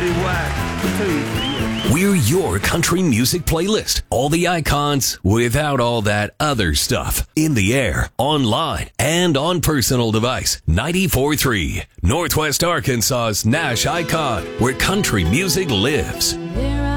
very whack tune for you. We're your country music playlist. All the icons without all that other stuff. In the air, online, and on personal device. 94.3, Northwest Arkansas's Nash Icon, where country music lives. There